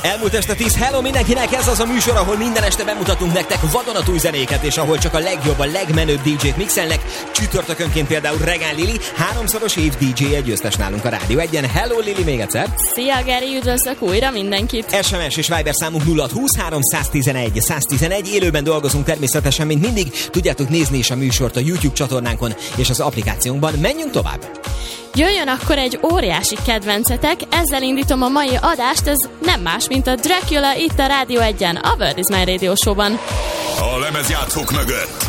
Elmúlt este 10, hello mindenkinek, ez az a műsor, ahol minden este bemutatunk nektek vadonatúj zenéket, és ahol csak a legjobb, a legmenőbb DJ-k mixelnek. Csütörtökönként például Regán Lili, 3-szoros év DJ-je győztes nálunk a Rádió 1-en. Hello Lili, még egyszer. Szia Geri, üdvözlök újra mindenkit. SMS és Viber számunk 0620 311 111. Élőben dolgozunk természetesen, mint mindig. Tudjátok nézni is a műsort a YouTube csatornánkon és az applikációnkban. Menjünk tovább. Jöjjön akkor egy óriási kedvencetek, ezzel indítom a mai adást, ez nem más, mint a Dracula itt a Rádió 1-en, a World is My Radio Show-ban. A lemezjátszók mögött